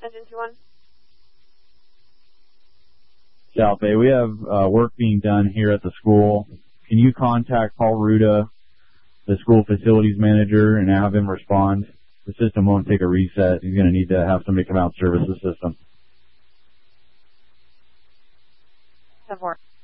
Engine 2-1. South Bay, we have work being done here at the school. Can you contact Paul Ruda, the school facilities manager, and have him respond? The system won't take a reset. He's going to need to have somebody come out and service the system. 10-4.